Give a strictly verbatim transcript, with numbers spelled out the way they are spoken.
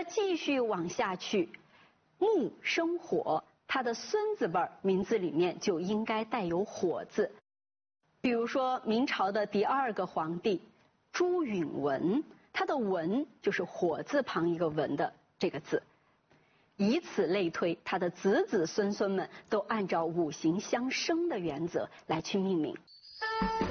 继续往下去，木生火，他的孙子辈儿名字里面就应该带有火字。比如说明朝的第二个皇帝朱允文，他的文就是火字旁一个文的这个字。以此类推，他的子子孙孙们都按照五行相生的原则来去命名。